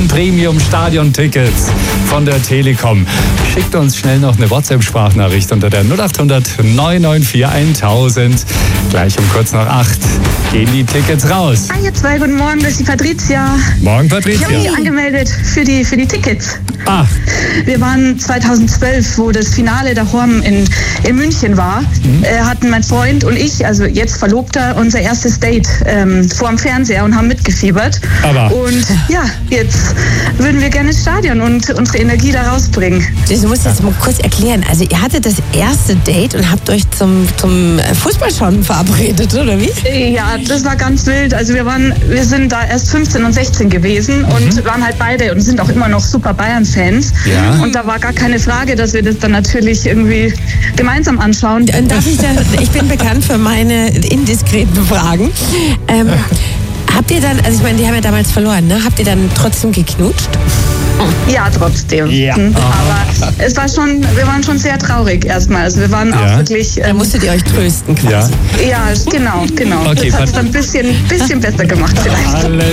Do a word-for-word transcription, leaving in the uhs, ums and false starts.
besten Premium-Stadion-Tickets von der Telekom. Schickt uns schnell noch eine WhatsApp-Sprachnachricht unter der null acht hundert neun neun vier tausend. Gleich um kurz nach acht gehen die Tickets raus. Hi, ihr zwei, guten Morgen, das ist die Patricia. Morgen, Ich Patricia. habe mich angemeldet für die, für die Tickets. Ah, Wir waren zweitausendzwölf, wo das Finale der Horm in, in München war, Mhm. äh, hatten mein Freund und ich, also jetzt Verlobter, unser erstes Date ähm, vor dem Fernseher und haben mitgefiebert. Aber. Und ja, jetzt würden wir gerne ins Stadion und unsere Energie da rausbringen. Du musst jetzt mal kurz erklären. Also ihr hattet das erste Date und habt euch zum, zum Fußballschauen verabredet, oder wie? Ja, das war ganz wild. Also wir waren, wir sind da erst fünfzehn und sechzehn gewesen und waren halt beide und sind auch immer noch super Bayern-Fans. Ja. Und da war gar keine Frage, dass wir das dann natürlich irgendwie gemeinsam anschauen. Und darf ich, da, ich bin bekannt für meine indiskreten Fragen. Ähm, habt ihr dann, also ich meine, die haben ja damals verloren, ne? Habt ihr dann trotzdem geknutscht? Ja, trotzdem. Ja. Mhm. Aber es war schon, wir waren schon sehr traurig erstmal. Also wir waren Ja. auch wirklich. Da Ähm, musstet ihr euch trösten ja. quasi. ja, genau, genau. Okay, das hat es Pat- dann ein bisschen, bisschen besser gemacht vielleicht. Alles